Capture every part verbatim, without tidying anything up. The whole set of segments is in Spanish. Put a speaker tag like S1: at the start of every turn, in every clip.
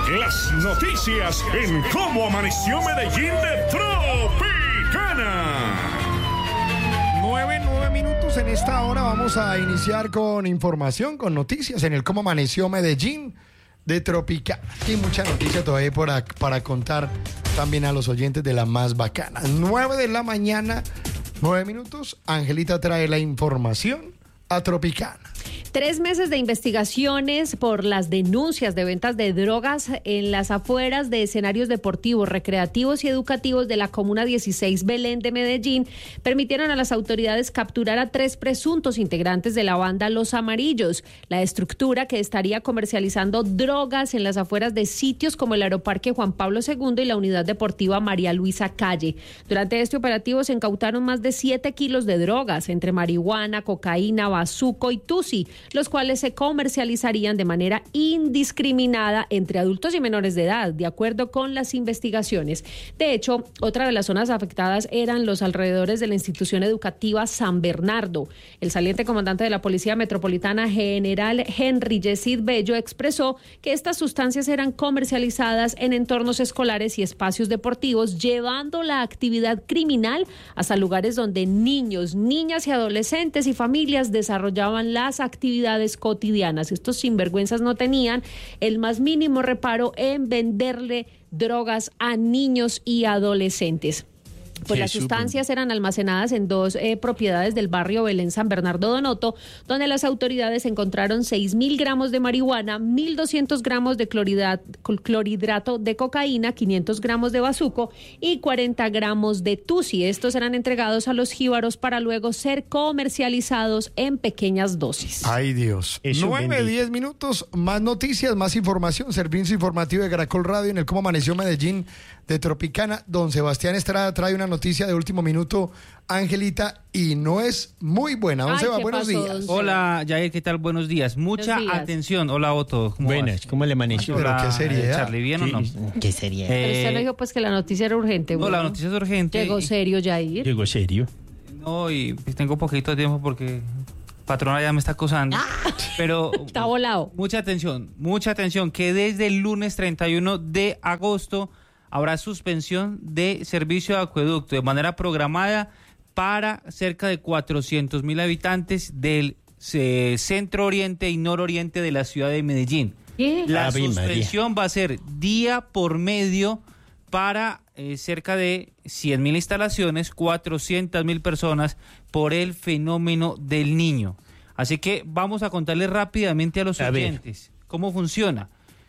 S1: Las noticias en Cómo Amaneció Medellín de Tropicana.
S2: Nueve, nueve minutos en esta hora. Vamos a iniciar con información, con noticias en el Cómo Amaneció Medellín de Tropicana. Hay mucha noticia todavía para, para contar también a los oyentes de la más bacana. Nueve de la mañana, nueve minutos. Angelita trae la información a Tropicana.
S3: Tres meses de investigaciones por las denuncias de ventas de drogas en las afueras de escenarios deportivos, recreativos y educativos de la Comuna dieciséis Belén de Medellín permitieron a las autoridades capturar a tres presuntos integrantes de la banda Los Amarillos, la estructura que estaría comercializando drogas en las afueras de sitios como el Aeroparque Juan Pablo segundo y la Unidad Deportiva María Luisa Calle. Durante este operativo se incautaron más de siete kilos de drogas, entre marihuana, cocaína, bazuco y tusi, los cuales se comercializarían de manera indiscriminada entre adultos y menores de edad, de acuerdo con las investigaciones. De hecho, otra de las zonas afectadas eran los alrededores de la institución educativa San Bernardo. El saliente comandante de la Policía Metropolitana, general Henry Yesid Bello, expresó que estas sustancias eran comercializadas en entornos escolares y espacios deportivos, llevando la actividad criminal hasta lugares donde niños, niñas y adolescentes y familias desarrollaban las actividades cotidianas. Estos sinvergüenzas no tenían el más mínimo reparo en venderle drogas a niños y adolescentes. Pues las sustancias eran almacenadas en dos eh, propiedades del barrio Belén San Bernardo Donoto, donde las autoridades encontraron seis mil gramos de marihuana, mil doscientos gramos de cloridrat, clorhidrato de cocaína, quinientos gramos de bazuco y cuarenta gramos de tusi. Estos eran entregados a los jíbaros para luego ser comercializados en pequeñas dosis.
S2: Ay, Dios. Nueve, diez minutos, más noticias, más información. Servicio informativo de Caracol Radio en el Cómo Amaneció Medellín de Tropicana. Don Sebastián Estrada trae una noticia de último minuto, Angelita, y no es muy buena. Don Seba, buenos
S3: pasó,
S2: días.
S4: Hola, Yair, ¿qué tal? Buenos días. Mucha
S3: días.
S4: atención. Hola, Otto. ¿Cómo
S5: Buenas,
S4: vas?
S5: ¿cómo le amaneció?
S2: Pero qué seriedad.
S4: Charlie, ¿bien o no?
S5: ¿Qué sería?
S3: Pero usted
S4: Eh,
S3: no dijo pues que la noticia era urgente.
S4: no,
S3: bueno.
S4: la noticia es urgente.
S3: Llegó serio, Yair.
S5: Llegó serio.
S4: No, y pues tengo poquito de tiempo porque patrona ya me está acosando. Pero
S3: Está volado.
S4: mucha atención, mucha atención, que desde el lunes treinta y uno de agosto habrá suspensión de servicio de acueducto de manera programada para cerca de cuatrocientos mil habitantes del eh, centro oriente y nororiente de la ciudad de Medellín.
S3: ¿Qué?
S4: La
S5: Ave
S4: suspensión María. Va a ser día por medio para eh, cerca de cien mil instalaciones, cuatrocientas mil personas por el fenómeno del Niño. Así que vamos a contarles rápidamente a los
S5: A ver.
S4: oyentes cómo funciona.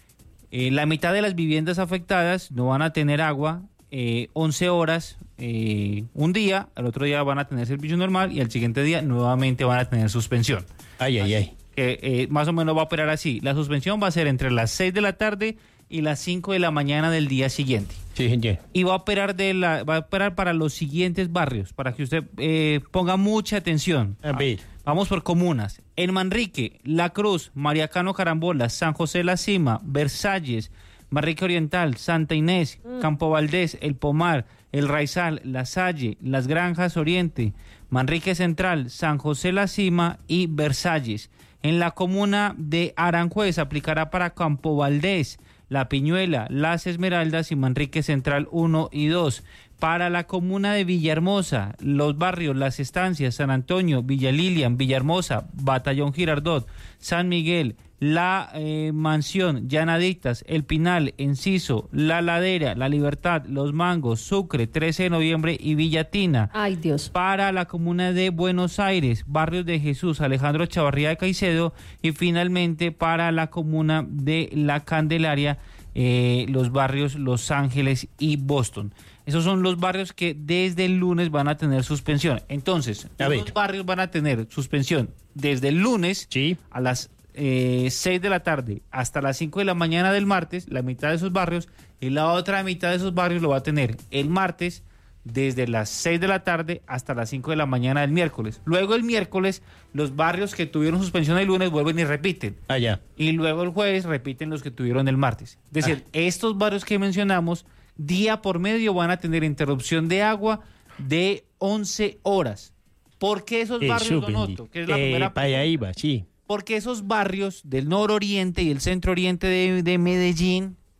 S4: Eh, la mitad de las viviendas afectadas no van a tener agua eh, once horas eh, un día, al otro día van a tener servicio normal y al siguiente día nuevamente van a tener suspensión.
S5: Ay, ay, ay.
S4: Que eh, más o menos va a operar así. La suspensión va a ser entre las seis de la tarde y las cinco de la mañana del día siguiente.
S5: Sí, señor.
S4: Y va a operar de la, va a operar para los siguientes barrios, para que usted eh, ponga mucha atención.
S5: A ver.
S4: Vamos por comunas. En Manrique, La Cruz, Mariacano Carambola, San José La Cima, Versalles, Manrique Oriental, Santa Inés, mm. Campo Valdés, El Pomar, El Raizal, La Salle, Las Granjas Oriente, Manrique Central, San José La Cima y Versalles. En la comuna de Aranjuez aplicará para Campo Valdés, La Piñuela, Las Esmeraldas y Manrique Central uno y dos. Para la comuna de Villahermosa, los barrios Las Estancias, San Antonio, Villa Lilian, Villahermosa, Batallón Girardot, San Miguel, La eh, Mansión, Llanaditas, El Pinal, Enciso, La Ladera, La Libertad, Los Mangos, Sucre, trece de noviembre y Villatina.
S3: Ay, Dios.
S4: Para la comuna de Buenos Aires, barrios de Jesús, Alejandro Chavarría de Caicedo y finalmente para la comuna de La Candelaria, eh, los barrios Los Ángeles y Boston. Esos son los barrios que desde el lunes van a tener suspensión. Entonces,
S5: A
S4: los
S5: ver.
S4: barrios van a tener suspensión desde el lunes
S5: Sí.
S4: a las eh, seis de la tarde hasta las cinco de la mañana del martes, la mitad de esos barrios, y la otra mitad de esos barrios lo va a tener el martes desde las seis de la tarde hasta las cinco de la mañana del miércoles. Luego el miércoles, los barrios que tuvieron suspensión el lunes vuelven y repiten.
S5: Allá.
S4: Y luego el jueves repiten los que tuvieron el martes. Es decir,
S5: Ah.
S4: estos barrios que mencionamos, día por medio van a tener interrupción de agua de once horas. ¿Por qué esos barrios, Don Otto? Que es la
S5: eh,
S4: primera
S5: para allá iba, sí.
S4: Porque esos barrios del nororiente y el centro oriente de, de Medellín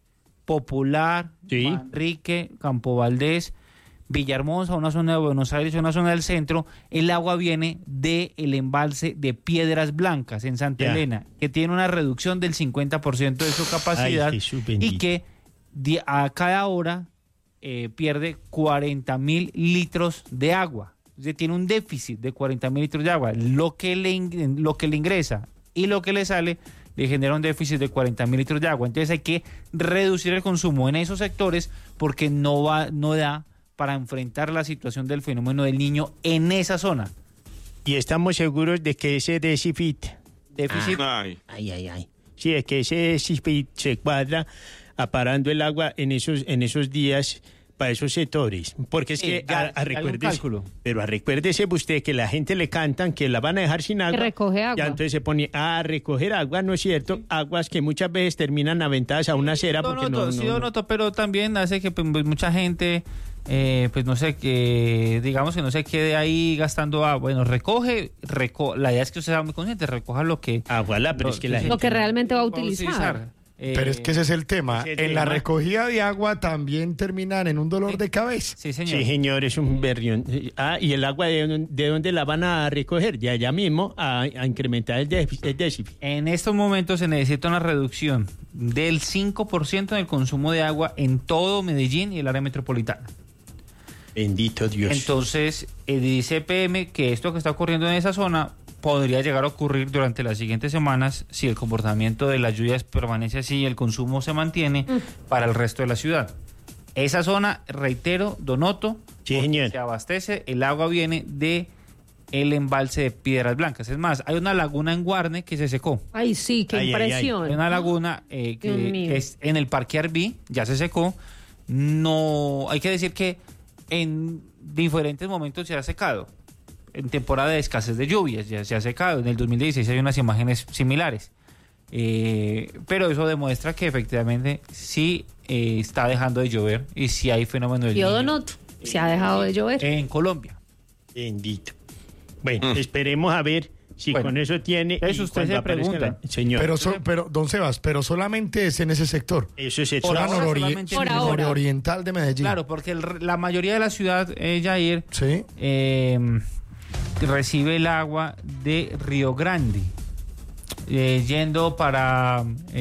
S4: Popular,
S5: Sí.
S4: Manrique, Campo Valdés, Villahermosa, una zona de Buenos Aires, una zona del centro, el agua viene del embalse de Piedras Blancas en Santa
S5: Ya.
S4: Elena, que tiene una reducción del cincuenta por ciento de su capacidad
S5: Ay, Jesús bendito.
S4: y que di- a cada hora eh, pierde cuarenta mil litros de agua. O sea, tiene un déficit de cuarenta mil litros de agua. Lo que, le, in- lo que le ingresa y lo que le sale le genera un déficit de cuarenta mil litros de agua. Entonces hay que reducir el consumo en esos sectores porque no, va, no da para enfrentar la situación del fenómeno del Niño en esa zona.
S5: Y estamos seguros de que ese déficit,
S4: Déficit.
S1: Ay.
S5: ay, ay, ay, sí, es que ese déficit se cuadra aparando el agua en esos, en esos días para esos sectores. Porque es
S4: Sí,
S5: que,
S4: ya-
S5: a, a
S4: ya hay un
S5: recuérdese,
S4: cálculo.
S5: pero a recuérdese usted que la gente le cantan que la van a dejar sin agua.
S3: recoge agua.
S5: Ya entonces se pone a recoger agua, ¿no es cierto? Aguas que muchas veces terminan aventadas a una acera
S4: Lo
S5: porque
S4: noto,
S5: no...
S4: sí
S5: no-
S4: lo noto, pero también hace que pues, mucha gente, eh, pues no sé, que digamos que no se quede ahí gastando agua. Bueno, recoge, reco la idea es que usted sea muy consciente, recoja lo que...
S5: Agua, la, pero
S4: Lo-
S5: es que la
S4: sí,
S5: gente...
S3: Lo que realmente va a
S4: va a
S3: utilizar.
S4: Eh,
S2: Pero es que ese es el tema.
S5: ese
S2: En la
S5: tema.
S2: recogida de agua también terminan en un dolor de cabeza.
S4: Sí, señor.
S5: Sí, señor, es un berrión. Ah, ¿y el agua de, dónde- de dónde la van a recoger? De allá mismo a, a incrementar el déficit. el déficit.
S4: En estos momentos se necesita una reducción del cinco por ciento del consumo de agua en todo Medellín y el área metropolitana.
S5: Bendito Dios.
S4: Entonces, eh, dice P M que esto que está ocurriendo en esa zona podría llegar a ocurrir durante las siguientes semanas si el comportamiento de las lluvias permanece así y el consumo se mantiene para el resto de la ciudad. Esa zona, reitero, Donoto,
S5: Sí,
S4: porque
S5: señor.
S4: se abastece, el agua viene de el embalse de Piedras Blancas. Es más, hay una laguna en Guarne que se secó.
S3: Ay, sí, qué
S5: Ay, ay, ay.
S3: impresión.
S4: Hay una laguna eh, que,
S3: Dios mío.
S4: que es en el Parque Arví, ya se secó. No, hay que decir que en diferentes momentos se ha secado. En temporada de escasez de lluvias ya se ha secado. En el dos mil dieciséis hay unas imágenes similares. Eh, pero eso demuestra que efectivamente sí eh, está dejando de llover y sí hay fenómeno del
S3: Yo
S4: Niño
S3: Donoto, se ha dejado de llover.
S4: en Colombia.
S5: Bendito. Bueno, esperemos a ver si
S4: Bueno,
S5: con eso tiene...
S4: eso
S5: y
S4: usted
S5: cuando
S4: se
S5: aparezca
S4: pregunta.
S5: la- Señor,
S2: Pero, so- pero, don Sebas, pero solamente es en ese sector.
S5: eso es el
S4: Por
S2: Zona
S4: ahora
S2: norori-
S4: solamente
S3: Por ahora.
S2: nororiental de Medellín.
S4: Claro, porque el- la mayoría de la ciudad, eh, Jair,
S2: Sí.
S4: eh, recibe el agua de Río Grande, eh, yendo para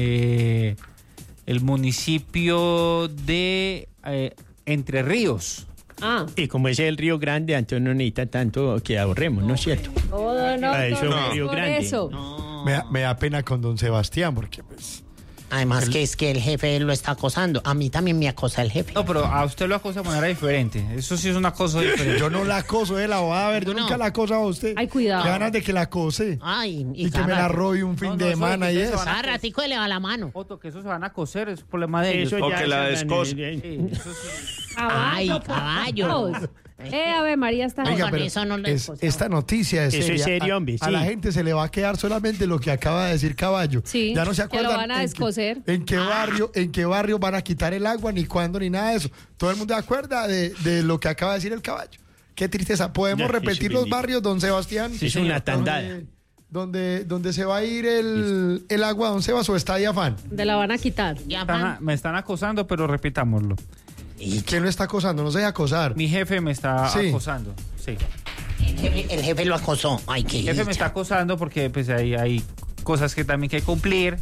S4: eh, el municipio de eh, Entre Ríos.
S3: Ah,
S5: Y como es el Río Grande, Antonio no necesita tanto que ahorremos, ¿no es cierto?
S3: todo no,
S5: Ah, eso
S3: no,
S5: es Río
S3: por
S5: Grande.
S3: eso.
S2: Me, da- me da pena con don Sebastián porque pues
S6: Además que es que el jefe lo está acosando. A mí también me acosa el jefe.
S4: No, pero a usted lo acosa de manera diferente. Eso sí es una cosa diferente.
S2: yo no la acoso, eh, la voy a ver, yo
S6: No.
S2: nunca la acoso a usted.
S3: Ay, cuidado.
S2: Qué ganas de que la acose
S6: Ay,
S2: y que me la robe un fin
S4: No, no,
S2: de
S4: eso
S2: semana
S4: es
S2: y
S4: que
S2: eso.
S4: ustedes
S6: Cada ratico le va la mano.
S4: Otto, que eso se van a coser, es problema de ellos.
S5: Eso
S1: O
S5: ya
S1: que la
S5: se-
S1: descose.
S4: Sí, eso sí.
S6: Ay,
S3: por
S6: caballo.
S3: Dios. Eh, Ave María está.
S6: Oiga,
S2: Oiga,
S6: con
S2: pero
S6: eso no le
S2: es-
S6: escocemos.
S2: esta noticia es
S5: Eso es
S2: seria.
S5: serio,
S2: A-
S5: hombre,
S2: A,
S5: sí.
S2: la gente se le va a quedar solamente lo que acaba de decir Caballo.
S3: Sí,
S2: ya no se
S3: que lo
S2: acuerdan
S3: van a
S2: en qué-
S3: descoser.
S2: En qué barrio, en qué barrio van a quitar el agua, ni cuándo, ni nada de eso. Todo el mundo se acuerda de, de lo que acaba de decir el Caballo. Qué tristeza. ¿Podemos
S5: Ya,
S2: repetir
S5: sí,
S2: los
S5: bendito.
S2: barrios, don Sebastián?
S5: Sí, es una tandada.
S2: Donde, donde, donde se va a ir el, el agua, don Sebas, o está de afán.
S3: De la van a quitar.
S6: Ya
S4: Están a-
S6: van.
S4: me están acosando, pero repitámoslo.
S2: ¿Y quién lo está acosando? No se deje acosar.
S4: Mi jefe me está
S2: Sí.
S4: acosando. Sí.
S6: El jefe, el jefe lo acosó. Ay, qué
S4: Mi jefe me
S6: dicha.
S4: está acosando porque pues hay, hay cosas que también hay que cumplir.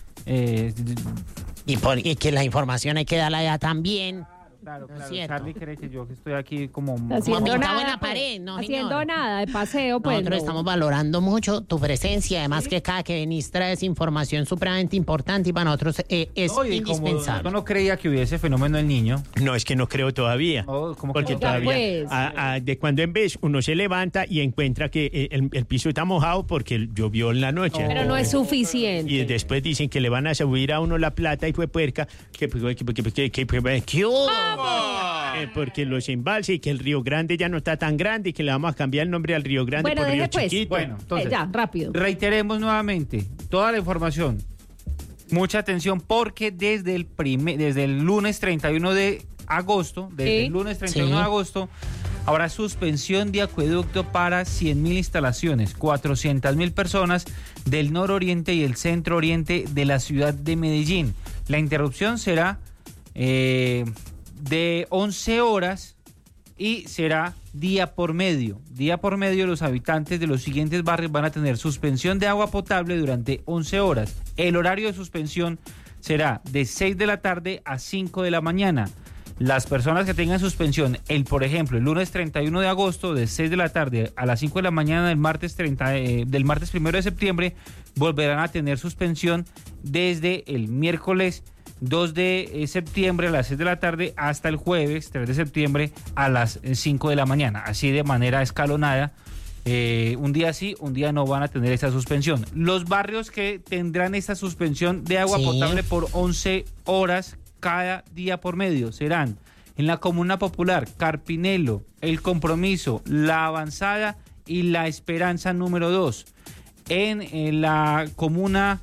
S4: Eh,
S6: Y, por, y que la información hay que darla ya también.
S4: claro,
S6: No es
S4: claro.
S6: cierto.
S4: Charlie cree que yo que estoy aquí como...
S3: Haciendo
S6: pintado
S3: nada.
S6: en la
S3: pues.
S6: pared, no,
S3: Haciendo
S6: señor.
S3: nada, de paseo, pues.
S6: Nosotros
S3: no.
S6: estamos valorando mucho tu presencia. Además que cada que venís traes información supremamente importante y para nosotros eh, es
S4: Oye, como
S6: indispensable.
S4: yo no creía que hubiese fenómeno del niño.
S5: No, es que no creo todavía.
S4: No, ¿cómo que
S5: porque
S4: no?
S5: todavía,
S3: Pues.
S5: a- a- de cuando en vez, uno se levanta y encuentra que eh, el, el piso está mojado porque llovió en la noche.
S3: Pero no es suficiente.
S5: Y después dicen que le van a subir a uno la plata y fue puerca. Que, que, que, que, que, que, que- ¿qué hubo? Eh, porque los embalses y que el Río Grande ya no está tan grande y que le vamos a cambiar el nombre al Río Grande
S3: Bueno,
S5: por Río
S3: deje pues.
S5: Chiquito.
S4: Bueno, entonces,
S3: Eh, ya, rápido.
S4: reiteremos nuevamente toda la información. Mucha atención porque desde el primer, desde el lunes treinta y uno de agosto, desde
S3: Sí.
S4: el lunes treinta y uno
S6: Sí.
S4: de agosto, habrá suspensión de acueducto para cien mil instalaciones, cuatrocientas mil personas del nororiente y el centro oriente de la ciudad de Medellín. La interrupción será eh, de once horas y será día por medio. Día por medio, los habitantes de los siguientes barrios van a tener suspensión de agua potable durante once horas. El horario de suspensión será de seis de la tarde a cinco de la mañana. Las personas que tengan suspensión, el por ejemplo, el lunes treinta y uno de agosto, de seis de la tarde a las cinco de la mañana del martes treinta, eh, del martes primero de septiembre, volverán a tener suspensión desde el miércoles dos de septiembre a las seis de la tarde hasta el jueves tres de septiembre a las cinco de la mañana. Así de manera escalonada. Eh, un día sí, un día no van a tener esta suspensión. Los barrios que tendrán esta suspensión de agua
S6: Sí.
S4: potable por once horas cada día por medio serán en la Comuna Popular, Carpinelo, El Compromiso, La Avanzada y La Esperanza número dos. En, en la comuna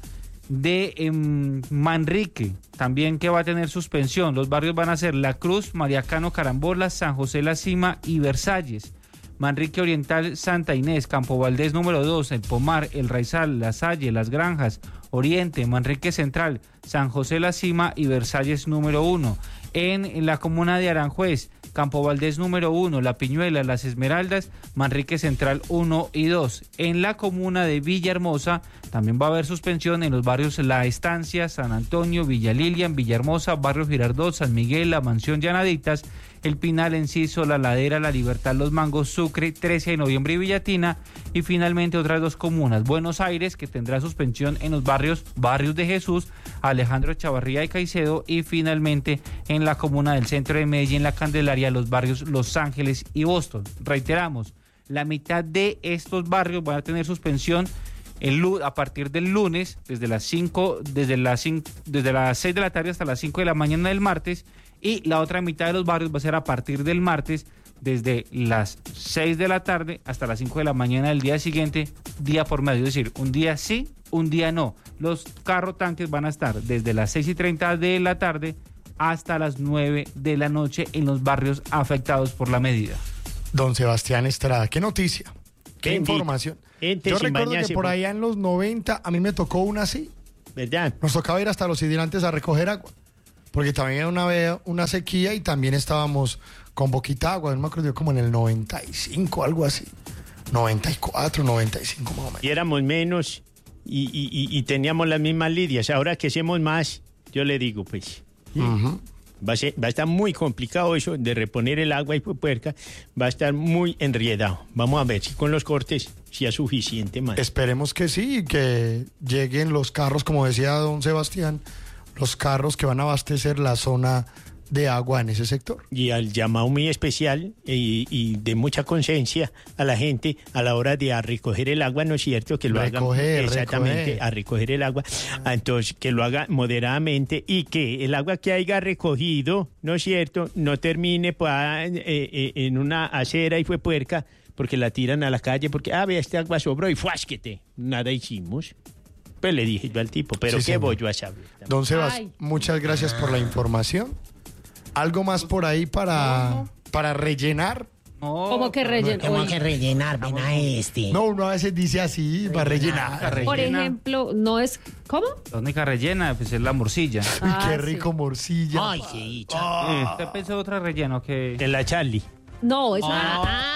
S4: de eh, Manrique, también que va a tener suspensión. Los barrios van a ser La Cruz, María Cano Carambola, San José La Cima y Versalles. Manrique Oriental, Santa Inés, Campo Valdés número dos, El Pomar, El Raizal, La Salle, Las Granjas, Oriente, Manrique Central, San José La Cima y Versalles número uno. En, en la comuna de Aranjuez, Campo Valdés número uno, La Piñuela, Las Esmeraldas, Manrique Central uno y dos. En la comuna de Villahermosa también va a haber suspensión en los barrios La Estancia, San Antonio, Villa Lilian, Villahermosa, Barrio Girardot, San Miguel, La Mansión Llanaditas, El Pinal, Enciso, La Ladera, La Libertad, Los Mangos, Sucre, trece de noviembre y Villatina. Y finalmente otras dos comunas, Buenos Aires, que tendrá suspensión en los barrios Barrios de Jesús, Alejandro Chavarría y Caicedo, y finalmente en la comuna del centro de Medellín, La Candelaria, los barrios Los Ángeles y Boston. Reiteramos, la mitad de estos barrios van a tener suspensión el, a partir del lunes, desde las cinco, desde las cinco, desde las seis de la tarde hasta las cinco de la mañana del martes, y la otra mitad de los barrios va a ser a partir del martes, desde las seis de la tarde hasta las cinco de la mañana del día siguiente, día por medio, es decir, un día sí, un día no. Los carro tanques van a estar desde las seis y treinta de la tarde hasta las nueve de la noche en los barrios afectados por la medida.
S2: Don Sebastián Estrada, qué noticia, qué
S5: Bendito.
S2: información.
S5: Gente
S2: Yo
S5: sin
S2: recuerdo que
S5: bañarse,
S2: por
S5: pues.
S2: allá en los noventa a mí me tocó una así.
S5: ¿Verdad?
S2: Nos tocaba ir hasta los hidrantes a recoger agua, porque también era una, ve- una sequía y también estábamos con poquita agua. No me acuerdo, como en el noventa y cinco, algo así. noventa y cuatro, noventa y cinco más o menos.
S5: Y éramos menos y, y- y- y teníamos las mismas lidias. Ahora que hacemos más, yo le digo, pues,
S2: Ujú.
S5: va a, ser- va a estar muy complicado eso de reponer el agua y puerca. Va a estar muy enriedado. Vamos a ver si con los cortes si es suficiente más.
S2: Esperemos que sí, que lleguen los carros, como decía don Sebastián, los carros que van a abastecer la zona de agua en ese sector.
S5: Y al llamado muy especial y, y de mucha conciencia a la gente a la hora de a recoger el agua, ¿no es cierto? Que lo
S2: Recoger,
S5: hagan exactamente,
S2: recoger.
S5: a recoger el agua. Entonces, que lo haga moderadamente y que el agua que haya recogido, ¿no es cierto?, no termine pues, eh, eh, en una acera y fue puerca porque la tiran a la calle porque, ah, vea, este agua sobró y fuásquete. Nada hicimos. Pues le dije yo al tipo, pero
S2: Sí,
S5: ¿qué
S2: señor.
S5: voy yo a saber?
S2: Don Sebas,
S3: Ay.
S2: muchas gracias por la información. ¿Algo más por ahí para, para rellenar?
S4: No,
S3: Como que relleno.
S6: Tengo que rellenar, ven a este.
S2: No, uno a veces dice así, para rellenar.
S3: Por
S4: rellena.
S3: ejemplo, no es. ¿Cómo?
S4: La única rellena pues, es la morcilla.
S2: Uy,
S3: Ah,
S2: qué
S3: sí.
S2: rico morcilla.
S6: Ay, sí, cha-
S4: ¿Usted pensó otra relleno que...?
S5: En la Charlie.
S3: No, eso.
S6: Ah,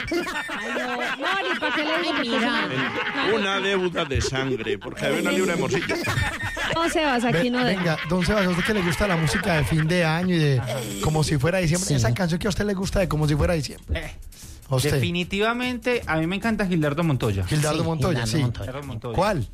S3: Ay, no, no, ni para qué le digo.
S6: Ay, mira.
S7: Una deuda de sangre, porque había una libra de morcilla.
S3: No, Sebas, aquí
S2: Ve-
S3: no de.
S2: venga, don Sebas, ¿a usted que le gusta la música de fin de año y de como si fuera diciembre?
S6: Sí.
S2: Esa canción que a usted le gusta de como si fuera diciembre.
S4: Eh,
S2: A usted,
S4: definitivamente, a mí me encanta Gildardo Montoya.
S2: Gildardo
S6: Sí,
S2: Montoya,
S6: Gildardo
S2: sí.
S6: Montoya.
S4: Gildardo Montoya.
S2: ¿Cuál?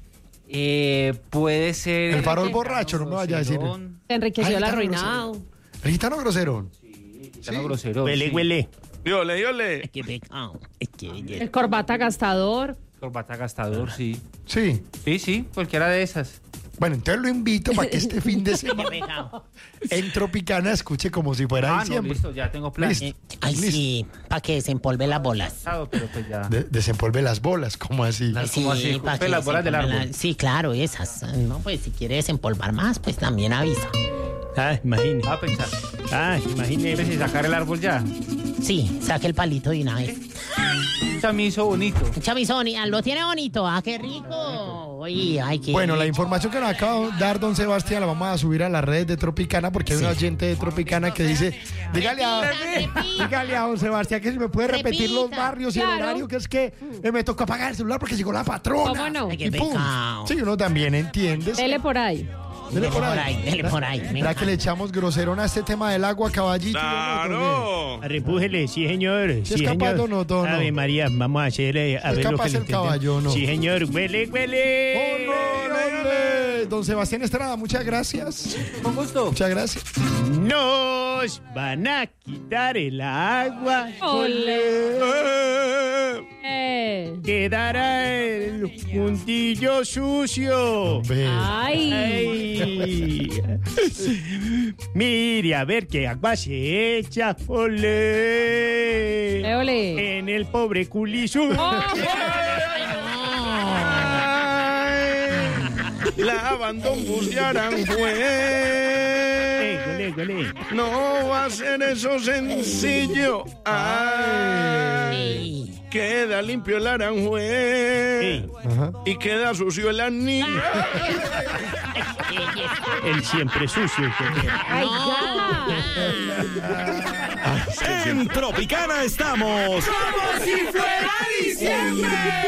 S4: Eh, puede ser...
S2: El farol borracho, no me vaya a decir.
S4: Groserón,
S3: Se enriqueció
S2: Ay,
S3: el
S2: tan
S3: arruinado.
S2: El gitano grosero.
S4: Gitano Groserón,
S5: Huele,
S4: sí.
S5: huele.
S7: Yole, yole.
S6: qué pecado. Es que belleza.
S3: El corbata gastador.
S4: Corbata gastador, sí.
S2: Sí.
S4: Sí, sí, cualquiera de esas.
S2: Bueno, entonces lo invito para que este fin de
S6: Qué
S2: semana
S6: pecado.
S2: en Tropicana escuche como si fuera
S4: Ah, no,
S2: diciembre.
S4: listo, ya tengo plan.
S2: Listo.
S6: Eh, Ay,
S2: Listo.
S6: sí, para que desempolve las bolas.
S4: Pasado, pero pues ya.
S2: De- desempolve las bolas, como así.
S4: Las-
S6: Sí,
S4: ¿Cómo así?
S6: pa'
S4: Pues
S6: que
S4: las bolas del
S6: desempolve
S4: árbol.
S6: la- Sí, claro, esas. No, pues si quiere desempolvar más, pues también avisa.
S5: Ah, imagine.
S4: Va a pensar.
S5: Ah, imagine.
S4: ¿Quieres sacar el árbol ya?
S6: Sí, saque el palito de una vez.
S4: Un chamizo bonito.
S6: Chamizoni, ah, lo tiene bonito. Ah, qué rico. Uy, ay, qué...
S2: Bueno, la información que nos acaba de dar don Sebastián la vamos a subir a las redes de Tropicana porque hay un oyente de Tropicana que dice, dígale a, dígale a don Sebastián que si me puede repetir los
S6: Repita.
S2: barrios y el
S3: Claro.
S2: horario, que es que eh, me tocó apagar el celular porque llegó la patrona.
S3: ¿Cómo no?
S6: Ay, qué
S2: Y pum.
S6: pecado.
S2: Sí, uno también entiende.
S3: Dele por ahí.
S2: Dele
S6: Dele por ahí, dele por ahí.
S2: ¿Será
S6: venga.
S2: que le echamos groserón a este tema del agua, caballito?
S7: ¡Claro!
S5: Repújele, sí, señor.
S2: ¿Si es
S5: sí,
S2: capaz,
S5: señor.
S2: don Otto, o no?
S5: Ave María, vamos a hacer eh, a
S2: ¿Es
S5: ver lo
S2: capaz
S5: que le
S2: el
S5: entendemos.
S2: caballo o no?
S5: Sí, señor. Huele, huele.
S2: ¡Ole, ole! Don Sebastián Estrada, muchas gracias.
S4: Con gusto.
S2: Muchas gracias.
S5: Nos van a quitar el agua.
S3: Ole.
S7: ¡Eh!
S3: Eh.
S5: Quedará el juntillo sucio.
S2: Ve.
S3: Ay.
S5: Ay. Mire, a ver qué agua se echa. Ole.
S3: Eh, ole.
S5: En el pobre culizo.
S3: Oh.
S7: La abandonbus de Aranjuez.
S5: Eh, Gole, gole.
S7: No va a ser eso sencillo. Ay, queda limpio el Aranjuez.
S5: Ey.
S2: Ajá.
S7: Y queda sucio el anillo.
S5: El siempre sucio.
S3: Ay, ya.
S1: En Tropicana estamos.
S8: Como si fuera diciembre.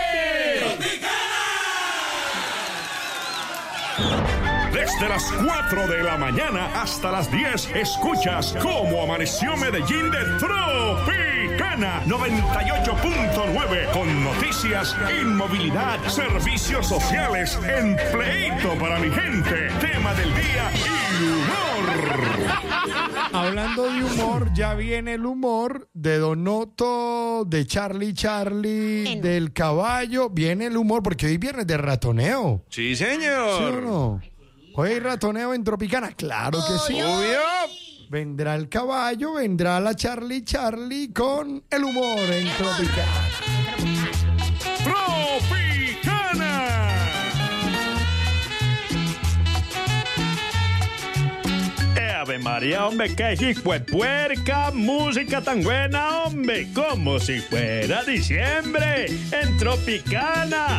S1: Desde las cuatro de la mañana hasta las diez, escuchas cómo amaneció Medellín de Tropicana noventa y ocho punto nueve con noticias, inmovilidad, servicios sociales, empleito para mi gente, tema del día y humor.
S2: Hablando de humor, ya viene el humor de Don Otto, de Charlie Charlie, del caballo. Viene el humor porque hoy viernes de ratoneo.
S7: Sí,
S2: ¿Sí o
S7: señor.
S2: no? Hoy hay ratoneo en Tropicana. Claro que sí.
S7: Obvio.
S2: Vendrá el caballo, vendrá la Charlie Charlie con el humor en Tropicana.
S1: Tropicana.
S5: Eh, Ave María, hombre, qué hijo de puerca, música tan buena, hombre, como si fuera diciembre en Tropicana.